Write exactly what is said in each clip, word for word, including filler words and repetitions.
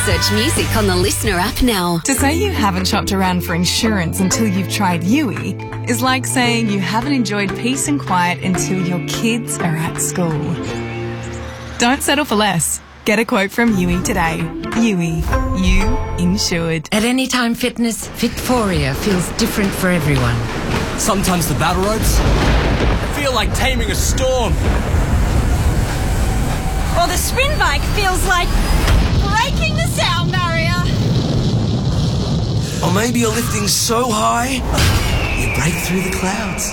Search music on the Listener app now. To say you haven't shopped around for insurance until you've tried Yui is like saying you haven't enjoyed peace and quiet until your kids are at school. Don't settle for less. Get a quote from Yui today. Yui, you insured. At Anytime Fitness, Fitforia feels different for everyone. Sometimes the battle ropes feel like taming a storm. Or the spin bike feels like breaking the sound barrier. Or maybe you're lifting so high, you break through the clouds.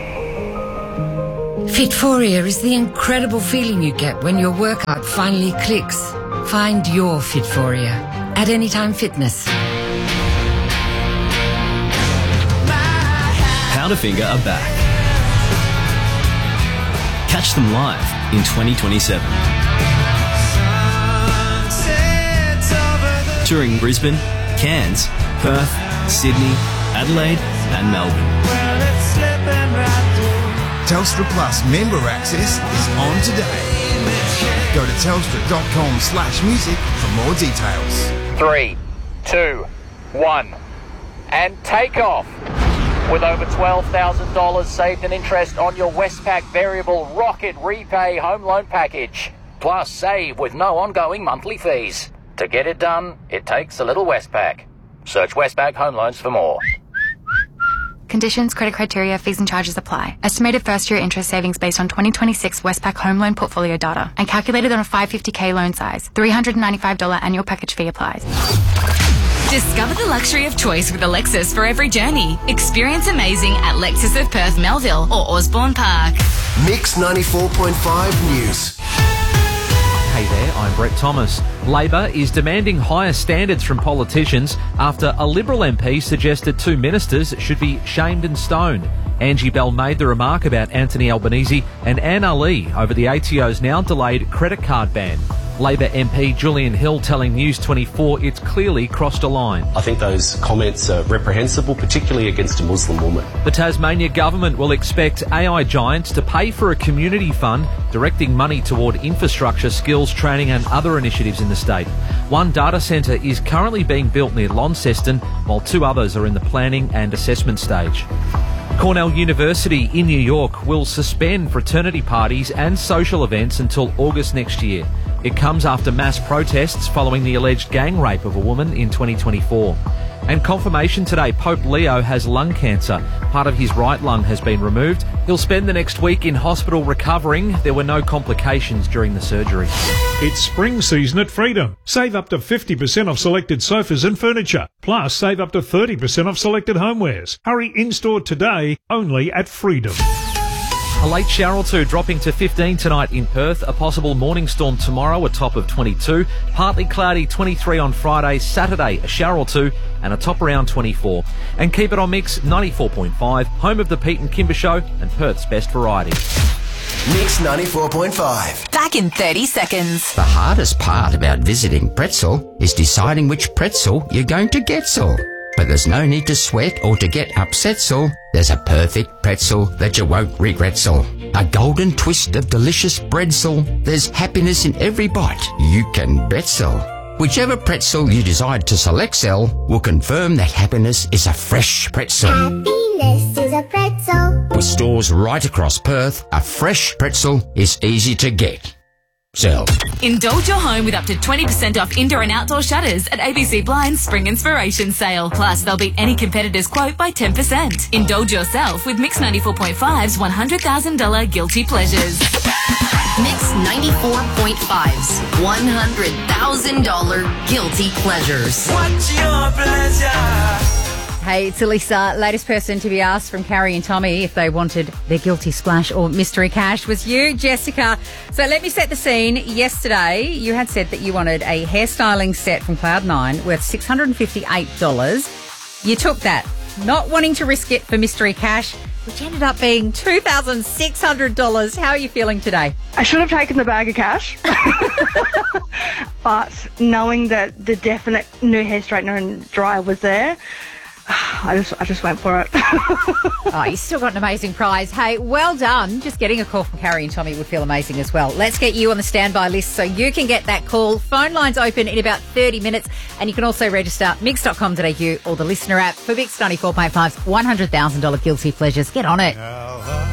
Fitforia is the incredible feeling you get when your workout finally clicks. Find your Fitforia at Anytime Fitness. Powderfinger are back. Catch them live in twenty twenty-seven. Touring Brisbane, Cairns, Perth, Sydney, Adelaide and Melbourne. Telstra Plus member access is on today. Go to telstra.com slash music for more details. Three, two, one, and take off. With over twelve thousand dollars saved in interest on your Westpac Variable Rocket Repay Home Loan Package. Plus save with no ongoing monthly fees. To get it done, it takes a little Westpac. Search Westpac Home Loans for more. Conditions, credit criteria, fees and charges apply. Estimated first-year interest savings based on twenty twenty-six Westpac home loan portfolio data and calculated on a five hundred fifty K loan size. three hundred ninety-five dollars annual package fee applies. Discover the luxury of choice with a Lexus for every journey. Experience amazing at Lexus of Perth, Melville or Osborne Park. Mix ninety-four point five News. Hey there, I'm Brett Thomas. Labor is demanding higher standards from politicians after a Liberal M P suggested two ministers should be shamed and stoned. Angie Bell made the remark about Anthony Albanese and Anna Lee over the A T O's now delayed credit card ban. Labor M P Julian Hill telling News twenty-four it's clearly crossed a line. I think those comments are reprehensible, particularly against a Muslim woman. The Tasmania government will expect A I giants to pay for a community fund directing money toward infrastructure, skills training and other initiatives in the state. One data centre is currently being built near Launceston, while two others are in the planning and assessment stage. Cornell University in New York will suspend fraternity parties and social events until August next year. It comes after mass protests following the alleged gang rape of a woman in twenty twenty-four. And confirmation today, Pope Leo has lung cancer. Part of his right lung has been removed. He'll spend the next week in hospital recovering. There were no complications during the surgery. It's spring season at Freedom. Save up to fifty percent off selected sofas and furniture. Plus, save up to thirty percent off selected homewares. Hurry in-store today, only at Freedom. A late shower or two dropping to fifteen tonight in Perth. A possible morning storm tomorrow, a top of twenty-two. Partly cloudy, twenty-three on Friday. Saturday, a shower or two and a top around twenty-four. And keep it on Mix ninety-four point five, home of the Pete and Kimber Show and Perth's best variety. Mix ninety-four point five. Back in thirty seconds. The hardest part about visiting Pretzel is deciding which pretzel you're going to get so. But there's no need to sweat or to get upset so. There's a perfect pretzel that you won't regret so. A golden twist of delicious breadzel. There's happiness in every bite. You can bet so. Whichever pretzel you decide to select sell will confirm that happiness is a fresh pretzel. Happiness is a pretzel. With stores right across Perth, a fresh pretzel is easy to get. Sell. Indulge your home with up to twenty percent off indoor and outdoor shutters at A B C Blind's Spring Inspiration Sale. Plus, they'll beat any competitor's quote by ten percent. Indulge yourself with Mix ninety-four point five's one hundred thousand dollars Guilty Pleasures. Mix ninety-four point five's one hundred thousand dollars Guilty Pleasures. What's your pleasure? Hey, it's Elisa. Latest person to be asked from Carrie and Tommy if they wanted their guilty splash or mystery cash was you, Jessica. So let me set the scene. Yesterday, you had said that you wanted a hairstyling set from Cloud nine worth six hundred fifty-eight dollars. You took that, not wanting to risk it for mystery cash, which ended up being two thousand six hundred dollars. How are you feeling today? I should have taken the bag of cash. But knowing that the definite new hair straightener and dryer was there, I just, I just went for it. Oh, you still got an amazing prize. Hey, well done. Just getting a call from Carrie and Tommy would feel amazing as well. Let's get you on the standby list so you can get that call. Phone lines open in about thirty minutes, and you can also register mix dot com dot a u or the Listener app for Mix ninety-four point five's one hundred thousand dollars Guilty Pleasures. Get on it.